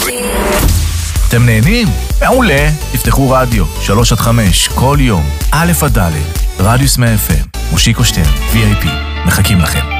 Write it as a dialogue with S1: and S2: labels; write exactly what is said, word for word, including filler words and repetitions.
S1: אתם נהנים? מעולה. תפתחו רדיו, שלוש עד חמש, כל יום, א' עד ד', רדיוס מאה אף אם, מושיקו שטרן, וי איי פי, מחכים לכם.